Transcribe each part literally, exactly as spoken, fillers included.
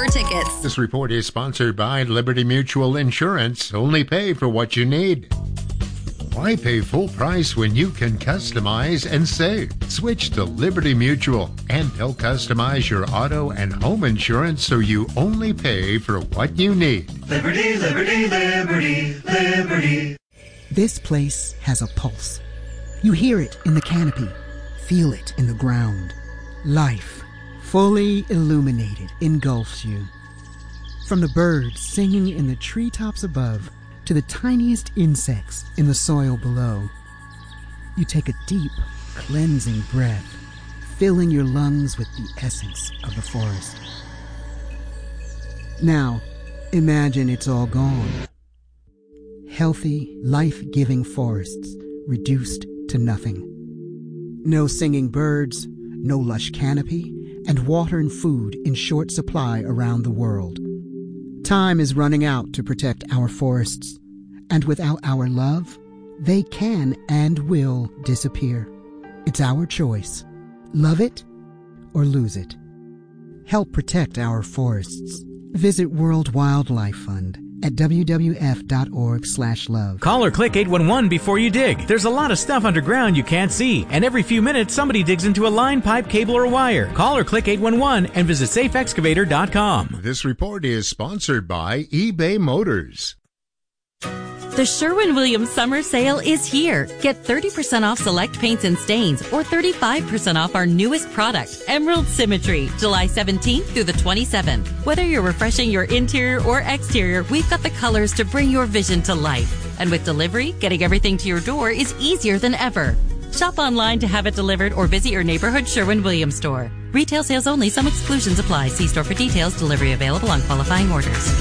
for tickets. This report is sponsored by Liberty Mutual Insurance. Only pay for what you need. Why pay full price when you can customize and save? Switch to Liberty Mutual, and they'll customize your auto and home insurance so you only pay for what you need. Liberty, liberty, liberty, liberty. This place has a pulse. You hear it in the canopy, feel it in the ground. Life, fully illuminated, engulfs you. From the birds singing in the treetops above to the tiniest insects in the soil below, you take a deep, cleansing breath, filling your lungs with the essence of the forest. Now, imagine it's all gone. Healthy, life-giving forests reduced to nothing. No singing birds, no lush canopy, and water and food in short supply around the world. Time is running out to protect our forests, and without our love, they can and will disappear. It's our choice. Love it or lose it. Help protect our forests. Visit World Wildlife Fund at w w f dot org slash love. Call or click eight one one before you dig. There's a lot of stuff underground you can't see, and every few minutes somebody digs into a line, pipe, cable, or wire. Call or click eight one one and visit safe excavator dot com. This report is sponsored by eBay Motors. The Sherwin-Williams Summer Sale is here. Get thirty percent off select paints and stains or thirty-five percent off our newest product, Emerald Symmetry, July seventeenth through the twenty-seventh. Whether you're refreshing your interior or exterior, we've got the colors to bring your vision to life. And with delivery, getting everything to your door is easier than ever. Shop online to have it delivered or visit your neighborhood Sherwin-Williams store. Retail sales only. Some exclusions apply. See store for details. Delivery available on qualifying orders.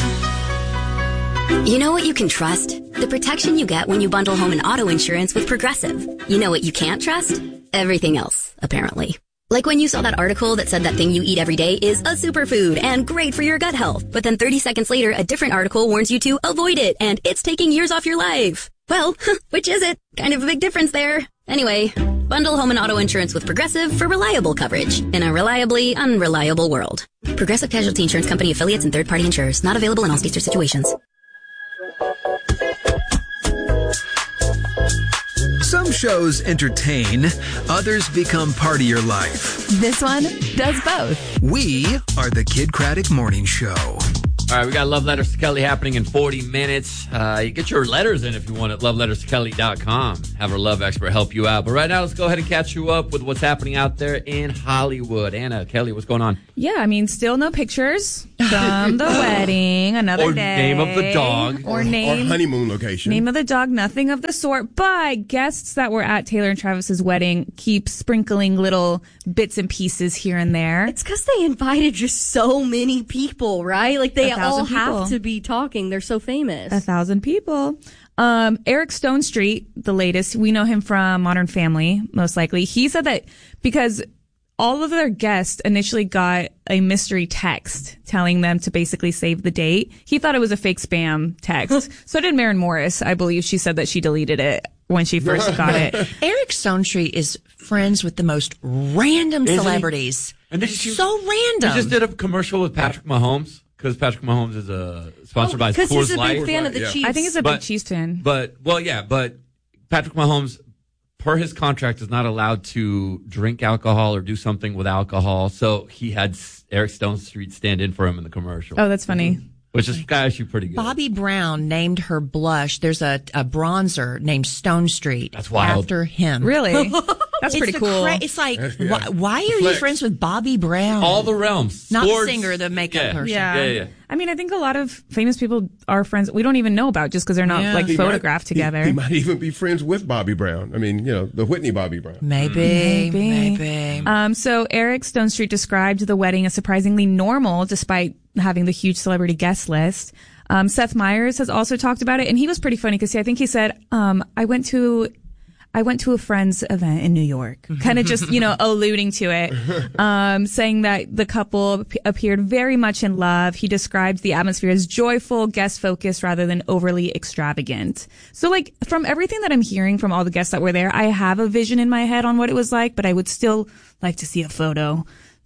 You know what you can trust? The protection you get when you bundle home and auto insurance with Progressive. You know what you can't trust? Everything else, apparently. Like when you saw that article that said that thing you eat every day is a superfood and great for your gut health. But then thirty seconds later, a different article warns you to avoid it and it's taking years off your life. Well, which is it? Kind of a big difference there. Anyway, bundle home and auto insurance with Progressive for reliable coverage in a reliably unreliable world. Progressive Casualty Insurance Company affiliates and third-party insurers. Not available in all states or situations. Some shows entertain, others become part of your life. This one does both. We are the Kid Craddock Morning Show. All right, we got Love Letters to Kelly happening in forty minutes. Uh, you get your letters in if you want at love letters to kelly dot com. Have our love expert help you out. But right now, let's go ahead and catch you up with what's happening out there in Hollywood. Anna, Kelly, what's going on? Yeah, I mean, still no pictures from the wedding. Another or day. Name of the dog. Or, or name. Or honeymoon location. Name of the dog, nothing of the sort. But guests that were at Taylor and Travis's wedding keep sprinkling little bits and pieces here and there. It's because they invited just so many people, right? Like they all people. have to be talking. They're so famous. A thousand people. Um, Eric Stonestreet, the latest, we know him from Modern Family, most likely. He said that because all of their guests initially got a mystery text telling them to basically save the date, he thought it was a fake spam text. So did Maren Morris. I believe she said that she deleted it when she first got it. Eric Stonestreet is friends with the most random Is celebrities. He? And it's so random. He just did a commercial with Patrick Mahomes. Because Patrick Mahomes is uh, sponsored oh, by Coors Light. Because he's a big fan of the yeah. Chiefs. I think he's a but, big Chiefs fan. But, well, yeah, but Patrick Mahomes, per his contract, is not allowed to drink alcohol or do something with alcohol. So he had Eric Stonestreet stand in for him in the commercial. Oh, that's funny. Mm-hmm. Which is actually pretty good. Bobby Brown named her blush. There's a, a bronzer named Stonestreet. That's wild. After him. Really? That's pretty cool. Cra- it's like, yeah. why, why are you friends with Bobby Brown? All the realms. Not Sports, the singer, the makeup yeah. person. Yeah. Yeah, yeah. I mean, I think a lot of famous people are friends we don't even know about just because they're not Yeah. like He photographed might, together. He, he might even be friends with Bobby Brown. I mean, you know, the Whitney Bobby Brown. Maybe, Maybe. maybe. Um, so Eric Stonestreet described the wedding as surprisingly normal despite having the huge celebrity guest list. Um, Seth Meyers has also talked about it, and he was pretty funny because I think he said, um, I went to I went to a friend's event in New York, kind of just, you know, alluding to it, um, saying that the couple p- appeared very much in love. He described the atmosphere as joyful, guest focused rather than overly extravagant. So like from everything that I'm hearing from all the guests that were there, I have a vision in my head on what it was like, but I would still like to see a photo.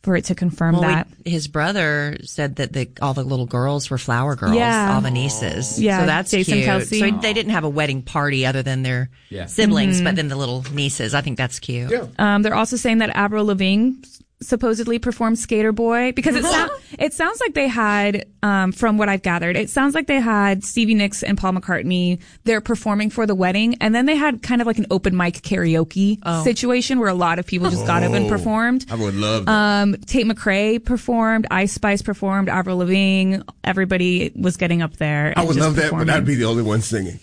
for it to confirm well, that. We, his brother said that the, all the little girls were flower girls, Yeah. all the nieces. Yeah, so that's Jason cute. Kelsey. So they didn't have a wedding party other than their Yeah. siblings, Mhm. but then the little nieces. I think that's cute. Yeah. Um, they're also saying that Avril Lavigne supposedly performed Skater Boy because it, sound, it sounds like they had, um, from what I've gathered, it sounds like they had Stevie Nicks and Paul McCartney. They're performing for the wedding, and then they had kind of like an open mic karaoke Oh. situation where a lot of people just got up and Oh, performed. I would love that. Um, Tate McRae performed, Ice Spice performed, Avril Lavigne. Everybody was getting up there. I and would just love that, but performing. I'd be the only one singing.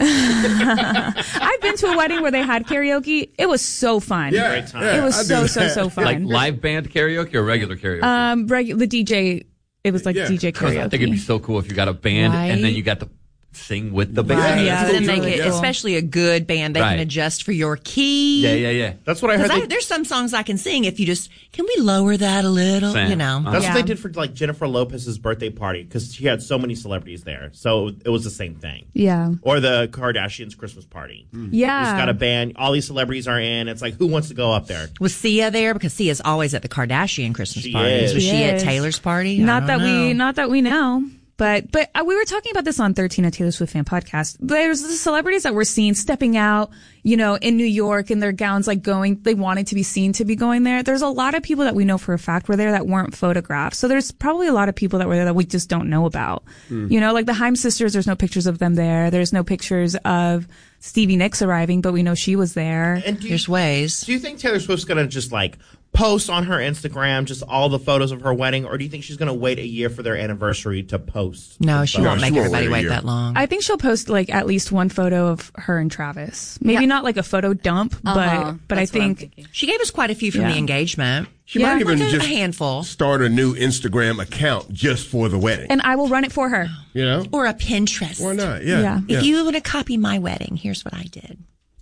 I've been to a wedding where they had karaoke. It was so fun. Yeah, Great time. yeah, It was I'd so, do so, that. so fun. Like live band karaoke or regular karaoke? Um, regu- the D J, it was like Yeah. D J Because karaoke. I think it'd be so cool if you got a band and then Right. you got to sing with the band. Right. Yeah, So then that's they really get, cool. especially a good band, they Right. can adjust for your key. Yeah, yeah, yeah. That's what I heard. Because They, there's some songs I can sing if you just, can we lower that a little? Same. You know. that's Yeah. what they did for like Jennifer Lopez's birthday party because she had so many celebrities there, so it was the same thing. Yeah. Or the Kardashians' Christmas party. Yeah. Just got a band. All these celebrities are in. It's like, who wants to go up there? Was Sia there? Because Sia's always at the Kardashian Christmas She parties. is. Was She she at is. Taylor's party? I Not don't that we, know. not that we know. But, but uh, we were talking about this on thirteen, a Taylor Swift fan podcast. There's the celebrities that we're seeing stepping out, you know, in New York in their gowns, like going, they wanted to be seen to be going there. There's a lot of people that we know for a fact were there that weren't photographed. So there's probably a lot of people that were there that we just don't know about. You know, like the Haim sisters, there's no pictures of them there. There's no pictures of Stevie Nicks arriving, but we know she was there. And do you, There's ways. do you think Taylor Swift's going to just like post on her Instagram just all the photos of her wedding, or do you think she's going to wait a year for their anniversary to post? No, the she photos? won't she make won't everybody wait a wait year. that long. I think she'll post like at least one photo of her and Travis. Maybe Yeah. not like a photo dump, Uh-huh. but but I That's what I'm think thinking. She gave us quite a few from Yeah. the engagement. She Yeah. might even Like a- just a handful. start a new Instagram account just for the wedding. and I will run it for her. You know? Or a Pinterest. Why not? Yeah. Yeah. If you want to copy my wedding, here's what I did.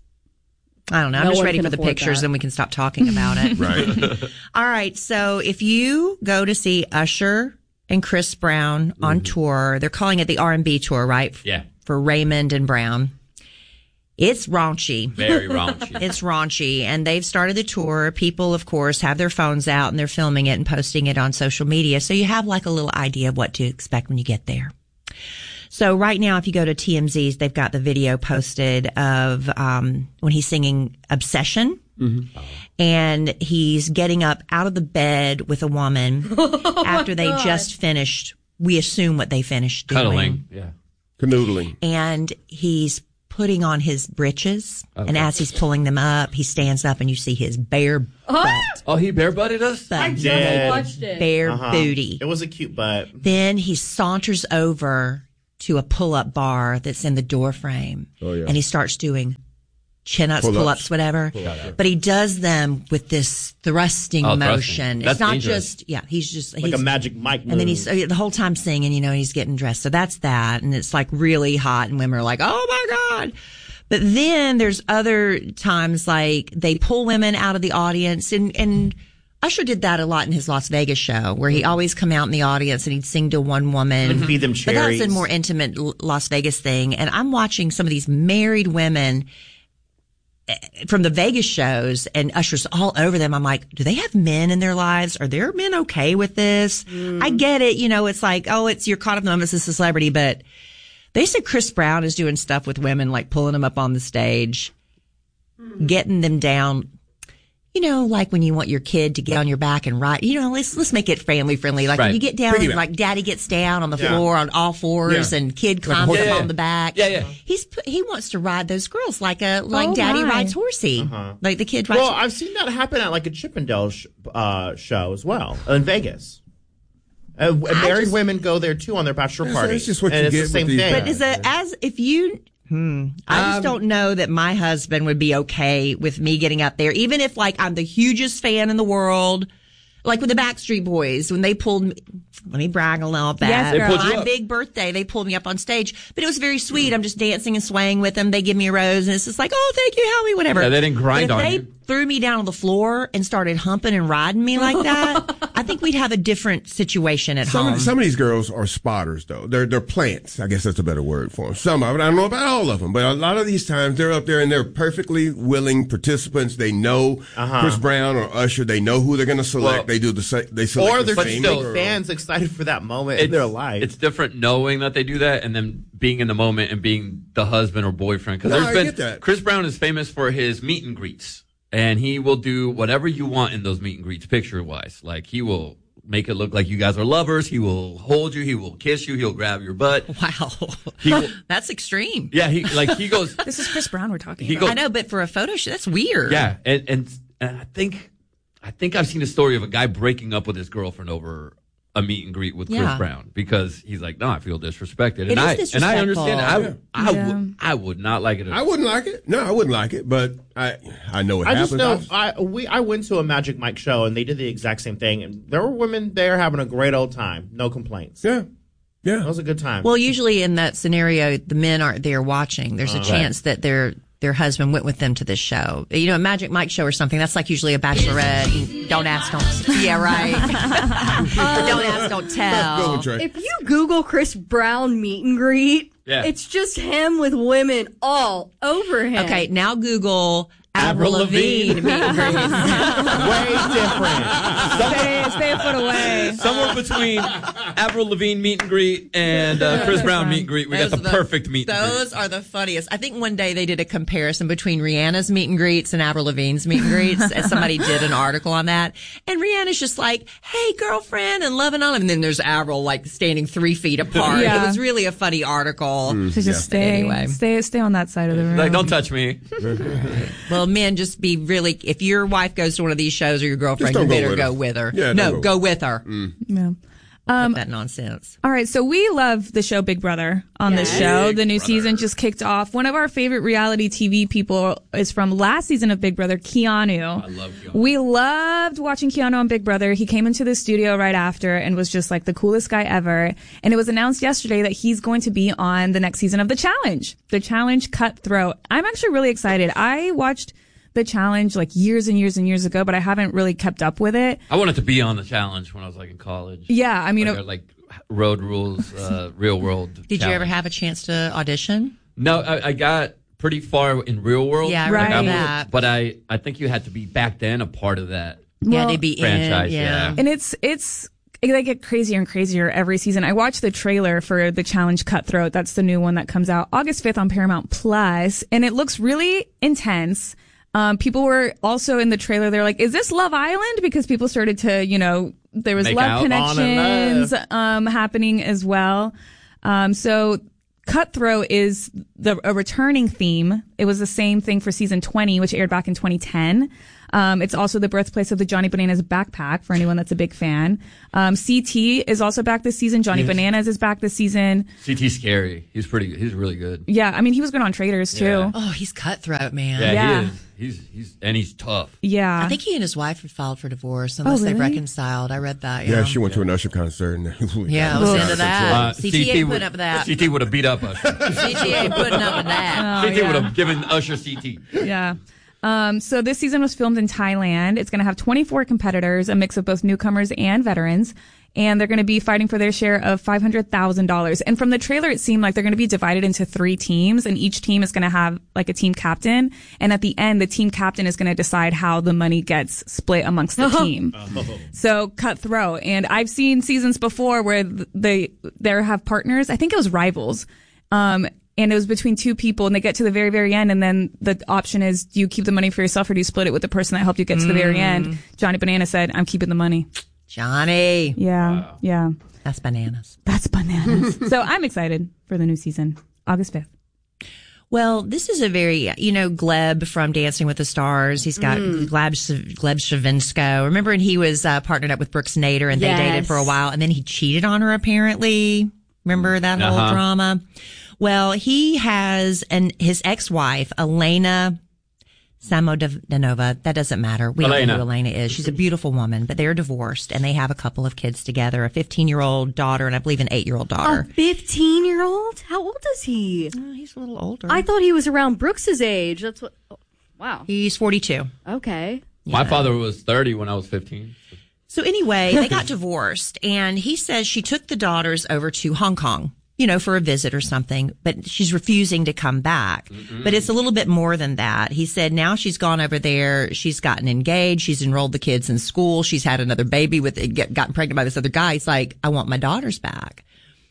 I don't know. I'm No just one ready can for the afford pictures, that. and we can stop talking about it. Right. All right. So if you go to see Usher and Chris Brown on tour, they're calling it the R and B tour, right? Yeah. For Raymond and Brown. It's raunchy. Very raunchy. It's raunchy, and they've started the tour. People, of course, have their phones out and they're filming it and posting it on social media. So you have like a little idea of what to expect when you get there. So right now, if you go to T M Z's, they've got the video posted of um, when he's singing Obsession. And he's getting up out of the bed with a woman after they just finished, we assume what they finished doing. Cuddling. Yeah. Canoodling. And he's putting on his breeches. And as he's pulling them up, he stands up and you see his bare butt. Oh, he bare butted us? I did. watched it. Bare Uh-huh. booty. It was a cute butt. Then he saunters over to a pull-up bar that's in the door frame. Oh, yeah. And he starts doing chin-ups, Pull-ups. pull-ups, whatever. But he does them with this thrusting Oh, thrusting. motion. That's It's not dangerous. just, yeah, he's just... Like he's, a magic mic move. and then he's uh, the whole time singing, you know, and he's getting dressed. So that's that. And it's like really hot and women are like, oh my God. But then there's other times like they pull women out of the audience and, and Usher did that a lot in his Las Vegas show where he always come out in the audience and he'd sing to one woman. And feed them But that was a cherries. more intimate L- Las Vegas thing. And I'm watching some of these married women eh, from the Vegas shows and Usher's all over them. I'm like, do they have men in their lives? Are their men okay with this? I get it. You know, it's like, oh, it's you're caught up in the moment as a celebrity, but they said Chris Brown is doing stuff with women, like pulling them up on the stage, getting them down. You know, like when you want your kid to get on your back and ride, you know, let's, let's make it family friendly. Like Right. when you get down and Piggyback. like daddy gets down on the Yeah. floor on all fours Yeah. and kid climbs horse- up Yeah, on yeah. the back. Yeah, yeah. He's, put- he wants to ride those girls like a, like Oh, daddy my. rides horsey. Uh-huh. Like the kid rides. Well, I've seen that happen at like a Chippendale sh- uh, show as well in Vegas. Uh, married just- women go there too on their bachelor That's- party. that's just what and you it's get the same with these thing. But is it as if you? Hmm, I just Um, don't know that my husband would be okay with me getting up there, even if like I'm the hugest fan in the world. Like with the Backstreet Boys, when they pulled me, let me brag a little bit. Yes, They girl. pulled you My up. big birthday, they pulled me up on stage, but it was very sweet. I'm just dancing and swaying with them. They give me a rose, and it's just like, oh, thank you, Howie, whatever. Yeah, they didn't grind but if on they you. threw me down on the floor and started humping and riding me like that, I I think we'd have a different situation at Some home. of, some of these girls are spotters, though. They're they're plants. I guess that's a better word for them. Some of them. I don't know about all of them, but a lot of these times they're up there and they're perfectly willing participants. They know Uh-huh. Chris Brown or Usher. They know who they're going to select. Well, they do the sa- they select Or the they're same just big girl. fans excited for that moment in It's- their life. It's different knowing that they do that and then being in the moment and being the husband or boyfriend. Because No, there's I been get that. Chris Brown is famous for his meet and greets, and he will do whatever you want in those meet and greets, picture wise. Like he will make it look like you guys are lovers. He will hold you. He will kiss you. He'll grab your butt. Wow, He will, that's extreme. yeah, he like he goes. This is Chris Brown we're talking He about. goes- I know, but for a photo shoot, that's weird. Yeah, and, and and I think I think I've seen a story of a guy breaking up with his girlfriend over a meet and greet with Chris Yeah. Brown because he's like, no, I feel disrespected, It and is I and I understand. I disrespectful. I, Yeah. would I would not like it. At I all. wouldn't like it. No, I wouldn't like it. But I I know it I happens. just know I've- I we I went to a Magic Mike show and they did the exact same thing, and there were women there having a great old time, no complaints. yeah, It yeah. was a good time. Well, usually in that scenario, the men aren't there watching. There's a Uh, chance that their their husband went with them to this show. You know, a Magic Mike show or something. That's like usually a bachelorette. And don't ask, don't. Yeah, right. Don't ask, don't Go tell. with Trey. If you Google Chris Brown meet and greet, Yeah. it's just him with women all over him. Okay, now Google Avril Avril Lavigne Lavigne. meet and greet. way different. Stay, stay a foot away. Somewhere between Avril Lavigne meet and greet and uh, Chris Brown meet and greet, we got the Those are perfect meet and greet. Those are the funniest. I think one day they did a comparison between Rihanna's meet and greets and Avril Lavigne's meet and greets, and somebody did an article on that. And Rihanna's just like, "Hey, girlfriend," and loving on him. And then there's Avril like standing three feet apart. Yeah. It was really a funny article. So just stay, Anyway. stay, stay on that side of the room. Like, don't touch me. Well, men, just be really. If your wife goes to one of these shows or your girlfriend, Just you don't go better with go her. with her. Yeah, no, don't go go with her. Yeah. Um, that nonsense. All right, so we love the show Big Brother on this show. The new season just kicked off. One of our favorite reality T V people is from last season of Big Brother, Keanu. I love Keanu. We loved watching Keanu on Big Brother. He came into the studio right after and was just like the coolest guy ever. And it was announced yesterday that he's going to be on the next season of The Challenge. The Challenge Cutthroat. I'm actually really excited. I watched The Challenge like years and years and years ago, but I haven't really kept up with it. I wanted to be on the challenge when I was like in college. Yeah, I mean, like, uh, like Road Rules, uh, Real World. Did challenge. you ever have a chance to audition? No, I, I got pretty far in Real World. Yeah, I Right. remember I was- that. But I, I think you had to be back then a part of that yeah, Well, they'd be franchise. in. Yeah. And it's it's they get crazier and crazier every season. I watched the trailer for the Challenge Cutthroat. That's the new one that comes out August fifth on Paramount Plus, and it looks really intense. Um, people were also in the trailer. They're like, "Is this Love Island?" Because people started to, you know, there was Make love out. connections On and um, happening as well. Um, so Cutthroat is the a returning theme. It was the same thing for season twenty, which aired back in twenty ten. Um, it's also the birthplace of the Johnny Bananas backpack for anyone that's a big fan. Um, C T is also back this season. Johnny Yes. Bananas is back this season. C T's scary. He's pretty. He's really good. Yeah, I mean, he was good on Traders too. Yeah. Oh, he's cutthroat, man. Yeah, Yeah. he is. He's he's and he's tough. Yeah. I think he and his wife had filed for divorce unless Oh, they've really? reconciled. I read that. Yeah, Yeah, she went to an Usher concert. And Yeah, I was Got into out that. of Uh, C T ain't would, putting up with that. C T would have beat up Usher. C T ain't putting up with that. Oh, C T would yeah. have given Usher C T. Yeah. Um, so this season was filmed in Thailand. It's going to have twenty-four competitors, a mix of both newcomers and veterans. And they're going to be fighting for their share of five hundred thousand dollars. And from the trailer, it seemed like they're going to be divided into three teams, and each team is going to have like a team captain. And at the end, the team captain is going to decide how the money gets split amongst the team. So cutthroat. And I've seen seasons before where th- they they have partners. I think it was Rivals. Um, and it was between two people, and they get to the very, very end, and then the option is, do you keep the money for yourself, or do you split it with the person that helped you get to the very end? Johnny Banana said, I'm keeping the money. Johnny. Yeah, yeah. That's bananas. That's bananas. So I'm excited for the new season, August fifth. Well, this is a very, you know, Gleb from Dancing with the Stars. He's got Mm. Gleb, Gleb Shavinsko. Remember, and he was uh, partnered up with Brooks Nader, and Yes. they dated for a while, and then he cheated on her, apparently. Remember that whole Uh-huh. drama? Well, he has an his ex-wife, Elena Samodanova. That doesn't matter. We don't Elena. know who Elena is. She's a beautiful woman, but they're divorced, and they have a couple of kids together, a fifteen-year-old daughter and I believe an eight-year-old A daughter. fifteen-year-old? How old is he? Oh, he's a little older. I thought he was around Brooks's age. That's what. Oh, wow. He's forty-two. Okay. My father was thirty when I was fifteen. So anyway, they got divorced, and he says she took the daughters over to Hong Kong, you know, for a visit or something, but she's refusing to come back. Mm-mm. But it's a little bit more than that. He said now she's gone over there. She's gotten engaged. She's enrolled the kids in school. She's had another baby with, gotten pregnant by this other guy. He's like, I want my daughters back.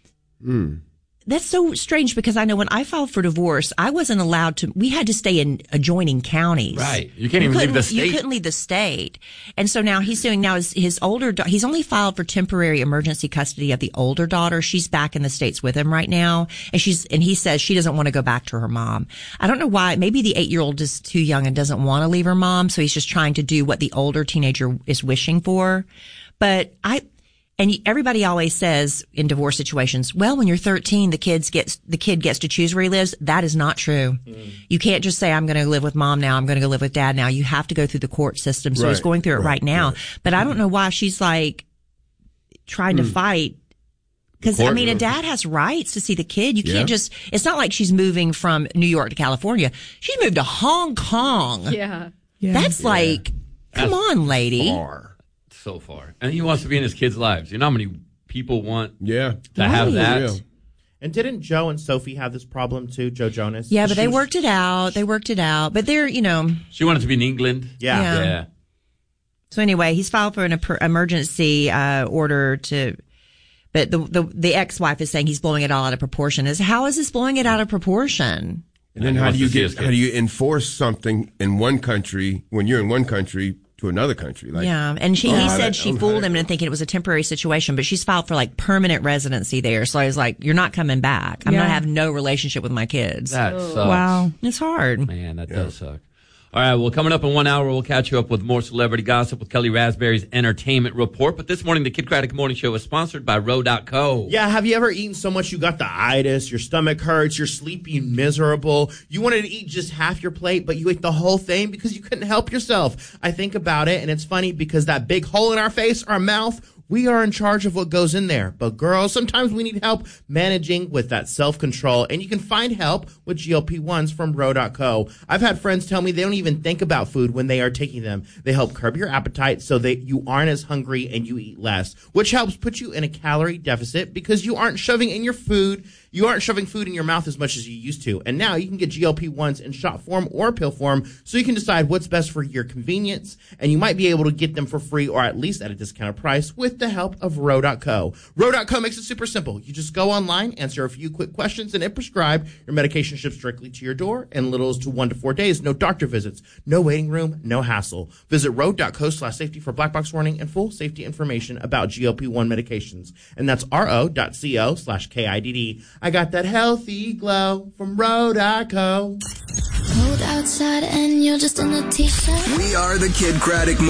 Mm. That's so strange because I know when I filed for divorce, I wasn't allowed to, we had to stay in adjoining counties. Right. You can't even leave the state. You couldn't leave the state. And so now he's doing, now his, his older, da- he's only filed for temporary emergency custody of the older daughter. She's back in the States with him right now. And she's, and he says she doesn't want to go back to her mom. I don't know why. Maybe the eight year old is too young and doesn't want to leave her mom. So he's just trying to do what the older teenager is wishing for. But I, And everybody always says in divorce situations, well, when you're thirteen, the kids gets, the kid gets to choose where he lives. That is not true. Mm. You can't just say, I'm going to live with mom now. I'm going to go live with dad now. You have to go through the court system. So right, he's going through it right, right now. Right. But I don't know why she's like trying mm. to fight. Cause I mean, a dad has rights to see the kid. You can't yeah. just, it's not like she's moving from New York to California. She's moved to Hong Kong. Yeah. yeah. That's yeah. like, come That's on, lady. Far. So far. And he wants to be in his kids' lives. You know how many people want yeah. to right. have that? Yeah. And didn't Joe and Sophie have this problem too, Joe Jonas? Yeah, but they was... worked it out. They worked it out. But they're, you know. She wanted to be in England. Yeah. Yeah. yeah. So anyway, he's filed for an emergency uh, order to, but the, the the ex-wife is saying he's blowing it all out of proportion. Is how is this blowing it out of proportion? And then how do you get, how do you enforce something in one country when you're in one country to another country? Like, yeah, and she, oh, he said that, she oh, fooled him into thinking it was a temporary situation, but she's filed for like permanent residency there. So I was like, you're not coming back. I'm yeah. going to have no relationship with my kids. That sucks. Wow. It's hard. Man, that yeah. does suck. All right, well, coming up in one hour, we'll catch you up with more celebrity gossip with Kelly Raspberry's Entertainment Report. But this morning, the Kid Craddock Morning Show is sponsored by Row dot co. Yeah, have you ever eaten so much you got the itis, your stomach hurts, you're sleepy and miserable? You wanted to eat just half your plate, but you ate the whole thing because you couldn't help yourself. I think about it, and it's funny because that big hole in our face, our mouth, we are in charge of what goes in there. But girls, sometimes we need help managing with that self-control. And you can find help with G L P ones from Row dot co. I've had friends tell me they don't even think about food when they are taking them. They help curb your appetite so that you aren't as hungry and you eat less, which helps put you in a calorie deficit because you aren't shoving in your food. You aren't shoving food in your mouth as much as you used to. And now you can get G L P ones in shot form or pill form so you can decide what's best for your convenience. And you might be able to get them for free or at least at a discounted price with the help of Row dot co. Row dot co makes it super simple. You just go online, answer a few quick questions, and hit prescribe. Your medication ships directly to your door in little as to one to four days. No doctor visits, no waiting room, no hassle. Visit Row dot co slash safety for black box warning and full safety information about G L P one medications. And that's Ro dot co slash K I D D. I got that healthy glow from Row dot co. Cold outside and you're just in a t-shirt. We are the Kid Craddock